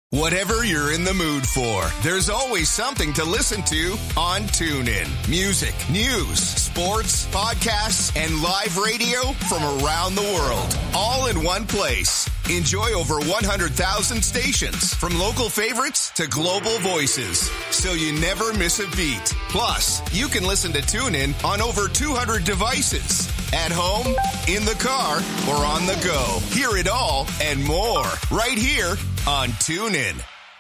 Whatever you're in the mood for, there's always something to listen to on TuneIn. Music, news, sports, podcasts, and live radio from around the world, all in one place. Enjoy over 100,000 stations, from local favorites to global voices, so you never miss a beat. Plus, you can listen to TuneIn on over 200 devices. At home, in the car, or on the go. Hear it all and more right here on TuneIn.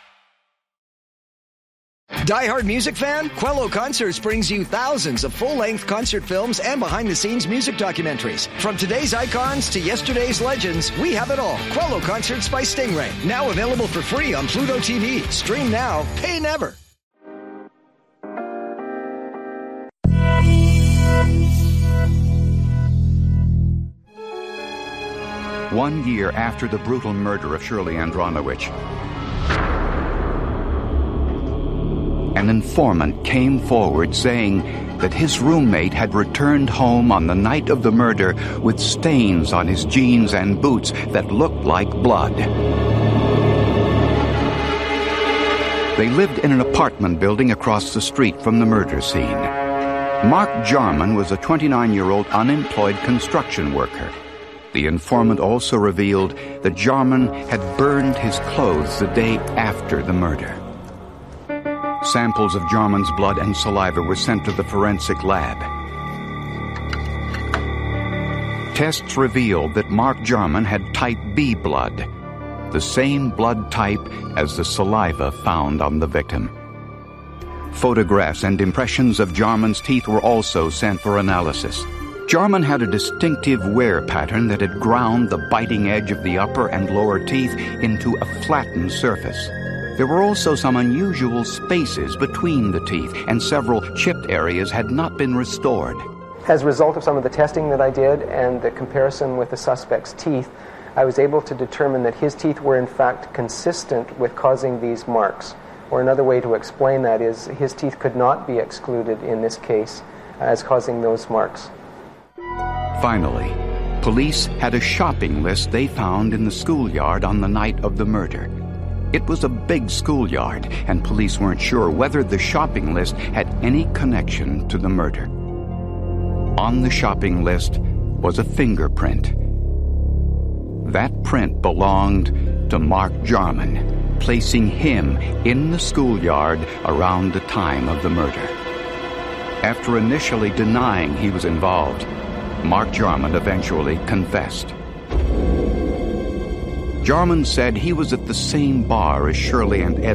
Die-hard music fan? Quello Concerts brings you thousands of full-length concert films and behind-the-scenes music documentaries. From today's icons to yesterday's legends, we have it all. Quello Concerts by Stingray. Now available for free on Pluto TV. Stream now, pay never. One year after the brutal murder of Shirley Andronovich, an informant came forward saying that his roommate had returned home on the night of the murder with stains on his jeans and boots that looked like blood. They lived in an apartment building across the street from the murder scene. Mark Jarman was a 29-year-old unemployed construction worker. The informant also revealed that Jarman had burned his clothes the day after the murder. Samples of Jarman's blood and saliva were sent to the forensic lab. Tests revealed that Mark Jarman had type B blood, the same blood type as the saliva found on the victim. Photographs and impressions of Jarman's teeth were also sent for analysis. Jarman had a distinctive wear pattern that had ground the biting edge of the upper and lower teeth into a flattened surface. There were also some unusual spaces between the teeth, and several chipped areas had not been restored. As a result of some of the testing that I did and the comparison with the suspect's teeth, I was able to determine that his teeth were in fact consistent with causing these marks. Or another way to explain that is his teeth could not be excluded in this case as causing those marks. Finally, police had a shopping list they found in the schoolyard on the night of the murder. It was a big schoolyard, and police weren't sure whether the shopping list had any connection to the murder. On the shopping list was a fingerprint. That print belonged to Mark Jarman, placing him in the schoolyard around the time of the murder. After initially denying he was involved, Mark Jarman eventually confessed. Jarman said he was at the same bar as Shirley and Ed